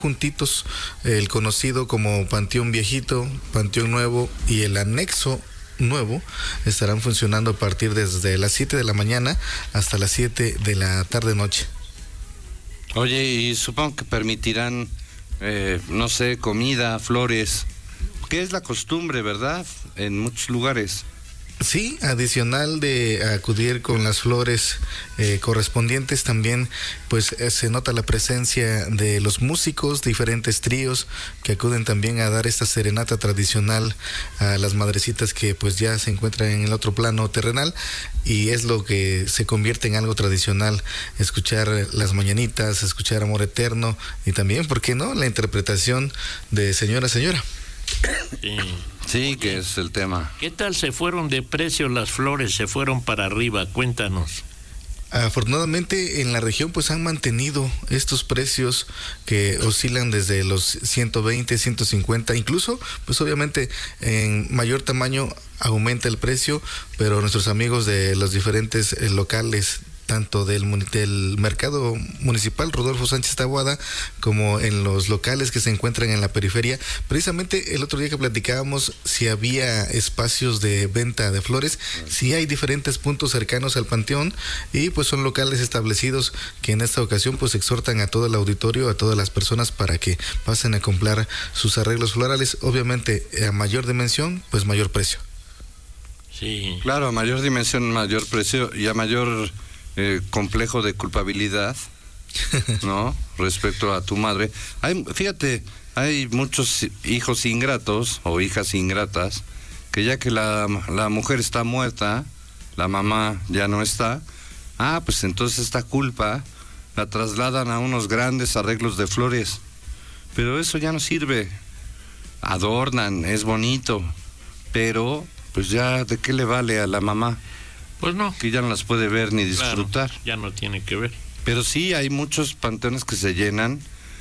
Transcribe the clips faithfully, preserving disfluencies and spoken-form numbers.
juntitos, el conocido como Panteón Viejito, Panteón Nuevo y el anexo nuevo estarán funcionando a partir desde las siete de la mañana hasta las siete de la tarde noche. Oye, y supongo que permitirán, eh, no sé, comida, flores, que es la costumbre, ¿verdad? En muchos lugares. Sí, adicional de acudir con las flores eh, correspondientes, también pues eh, se nota la presencia de los músicos, diferentes tríos que acuden también a dar esta serenata tradicional a las madrecitas que pues ya se encuentran en el otro plano terrenal, y es lo que se convierte en algo tradicional, escuchar las mañanitas, escuchar Amor Eterno y también, ¿por qué no?, la interpretación de Señora Señora. Sí. Sí, que es el tema. ¿Qué tal se fueron de precio las flores? Se fueron para arriba, cuéntanos. Afortunadamente en la región pues han mantenido estos precios que oscilan desde los ciento veinte, ciento cincuenta, incluso pues obviamente en mayor tamaño aumenta el precio, pero nuestros amigos de los diferentes eh, locales, tanto del, del mercado municipal Rodolfo Sánchez Taboada como en los locales que se encuentran en la periferia. Precisamente el otro día que platicábamos si había espacios de venta de flores, sí hay diferentes puntos cercanos al panteón, y pues son locales establecidos que en esta ocasión pues exhortan a todo el auditorio, a todas las personas para que pasen a comprar sus arreglos florales. Obviamente a mayor dimensión pues mayor precio. Sí. Claro, a mayor dimensión, mayor precio, y a mayor Eh, complejo de culpabilidad, ¿no? Respecto a tu madre. Hay, fíjate, hay muchos hijos ingratos o hijas ingratas que ya que la, la mujer está muerta, la mamá ya no está, ah, pues entonces esta culpa la trasladan a unos grandes arreglos de flores. Pero eso ya no sirve. Adornan, es bonito, pero pues ya, ¿de qué le vale a la mamá? Pues no. Que ya no las puede ver ni disfrutar. Claro, ya no tiene que ver. Pero sí hay muchos panteones que se llenan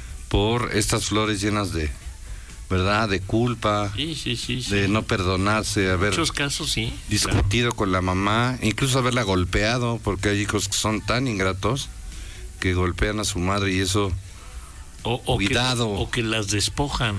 por estas flores llenas de, ¿verdad?, de culpa, sí, sí, sí, sí. de no perdonarse, haber muchos casos sí discutido claro. con la mamá, incluso haberla golpeado, porque hay hijos que son tan ingratos que golpean a su madre, y eso, o, o cuidado. Que, o que las despojan.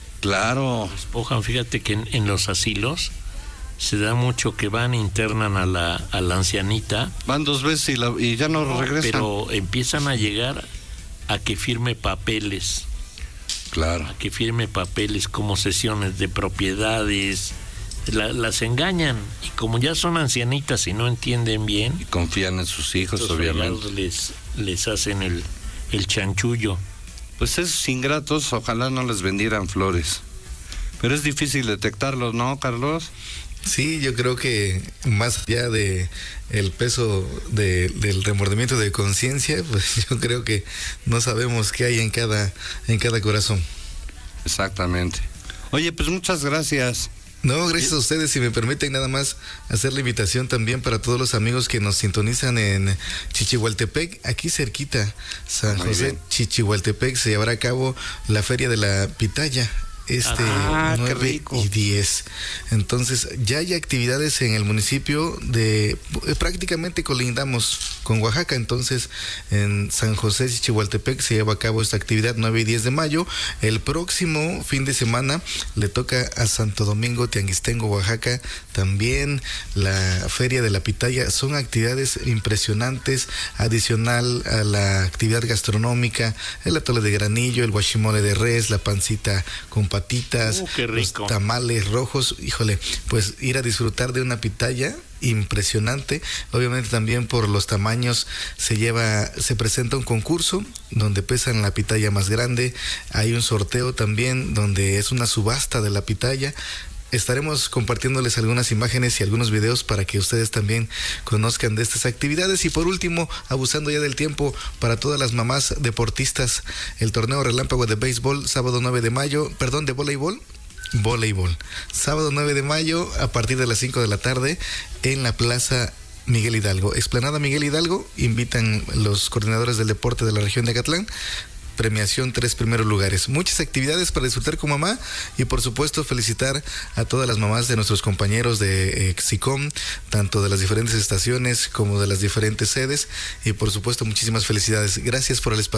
Claro. Despojan, fíjate que en, en los asilos se da mucho que van, internan a la, a la ancianita. Van dos veces y, la, y ya no, no regresan. Pero empiezan a llegar a que firme papeles. Claro. A que firme papeles como cesiones de propiedades. La, las engañan. Y como ya son ancianitas y no entienden bien. Y confían en sus hijos, obviamente. Les, les hacen el, el chanchullo. Pues esos ingratos, ojalá no les vendieran flores. Pero es difícil detectarlos, ¿no, Carlos? Sí, yo creo que más allá de el peso de, del remordimiento de conciencia, pues yo creo que no sabemos qué hay en cada en cada corazón. Exactamente. Oye, pues muchas gracias. No, gracias a ustedes. Si me permiten nada más hacer la invitación también para todos los amigos que nos sintonizan en Chichihualtepec, aquí cerquita, San Muy José, bien. Chichihualtepec, se llevará a cabo la Feria de la Pitaya. Este ah, nueve y diez. Entonces ya hay actividades en el municipio de eh, prácticamente colindamos con Oaxaca. Entonces en San José Chichihualtepec se lleva a cabo esta actividad nueve y diez de mayo. El próximo fin de semana le toca a Santo Domingo Tianguistengo, Oaxaca, también la Feria de la Pitaya. Son actividades impresionantes, adicional a la actividad gastronómica, el atole de granillo, el guachimole de res, la pancita con patitas, uh, qué rico. Los tamales rojos. Híjole, pues ir a disfrutar de una pitaya impresionante. Obviamente también por los tamaños se lleva, se presenta un concurso donde pesan la pitaya más grande. Hay un sorteo también donde es una subasta de la pitaya. Estaremos compartiéndoles algunas imágenes y algunos videos para que ustedes también conozcan de estas actividades. Y por último, abusando ya del tiempo, para todas las mamás deportistas, el torneo relámpago de béisbol, sábado nueve de mayo, perdón, de voleibol, voleibol, sábado nueve de mayo a partir de las cinco de la tarde en la Plaza Miguel Hidalgo. Explanada Miguel Hidalgo, invitan los coordinadores del deporte de la región de Acatlán. Premiación tres primeros lugares. Muchas actividades para disfrutar con mamá, y por supuesto felicitar a todas las mamás de nuestros compañeros de eh, SICOM, tanto de las diferentes estaciones como de las diferentes sedes, y por supuesto muchísimas felicidades. Gracias por el espacio.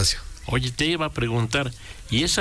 Oye, te iba a preguntar, ¿y esa